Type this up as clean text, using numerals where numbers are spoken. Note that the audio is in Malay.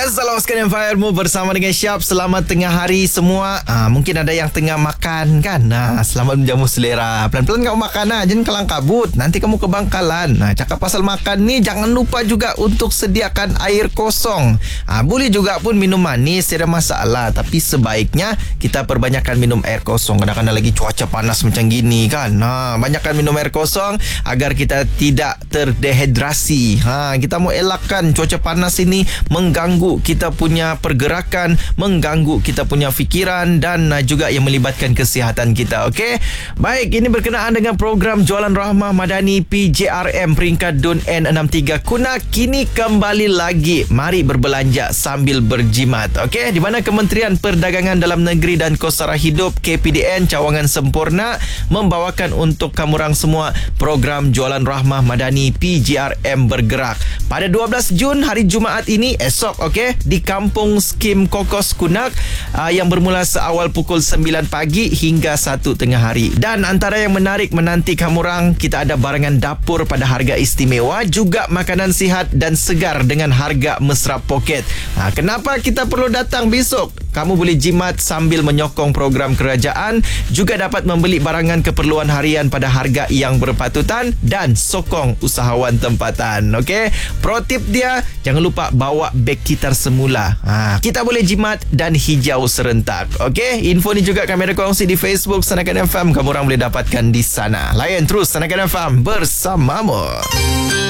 Salam sekalian Firemu bersama dengan Syab. Selamat tengah hari semua. Mungkin ada yang tengah makan kan. Selamat menjamu selera. Pelan-pelan kamu makan jangan kelang kabut. Nanti kamu kebangkalan. Cakap pasal makan ni, jangan lupa juga untuk sediakan air kosong. Boleh juga pun minum manis, tidak masalah. Tapi sebaiknya kita perbanyakkan minum air kosong. Kadang-kadang lagi cuaca panas macam gini kan. Banyakkan minum air kosong agar kita tidak terdehidrasi. Kita mau elakkan cuaca panas ini mengganggu kita punya pergerakan, mengganggu kita punya fikiran dan juga yang melibatkan kesihatan kita. Okey. Baik, ini berkenaan dengan program Jualan Rahmah Madani PJRM peringkat DUN N63 Kunak kini kembali lagi. Mari berbelanja sambil berjimat. Okey, di mana Kementerian Perdagangan Dalam Negeri dan Kos Sara Hidup KPDN Cawangan Sempurna membawakan untuk kamu orang semua program Jualan Rahmah Madani PJRM bergerak pada 12 Jun hari Jumaat ini esok, okey, di Kampung Skim Kokos Kunak yang bermula seawal pukul 9 pagi hingga 1 tengah hari. Dan antara yang menarik menanti kamu orang, kita ada barangan dapur pada harga istimewa, juga makanan sihat dan segar dengan harga mesra poket. Kenapa kita perlu datang besok? Kamu boleh jimat sambil menyokong program kerajaan, juga dapat membeli barangan keperluan harian pada harga yang berpatutan dan sokong usahawan tempatan. Okey, pro tip dia, jangan lupa bawa beg kitar semula. Kita boleh jimat dan hijau serentak. Okey, info ni juga kami ada kongsi di Facebook Sanakan FM. Kamu orang boleh dapatkan di sana. Layan terus Sanakan FM bersamamu.